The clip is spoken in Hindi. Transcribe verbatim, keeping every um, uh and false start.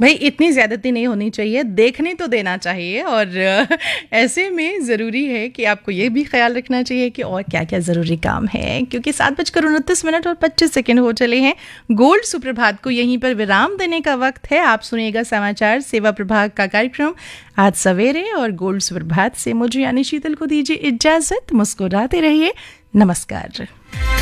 भाई इतनी ज़्यादती नहीं होनी चाहिए, देखने तो देना चाहिए। और ऐसे में ज़रूरी है कि आपको ये भी ख्याल रखना चाहिए कि और क्या क्या ज़रूरी काम है, क्योंकि सात बजकर उनतीस मिनट और पच्चीस सेकंड हो चले हैं। गोल्ड सुप्रभात को यहीं पर विराम देने का वक्त है। आप सुनिएगा समाचार सेवा प्रभाग का कार्यक्रम आज सवेरे, और गोल्ड सुप्रभात से मुझे यानी शीतल को दीजिए इजाज़त। मुस्कुराते रहिए। नमस्कार।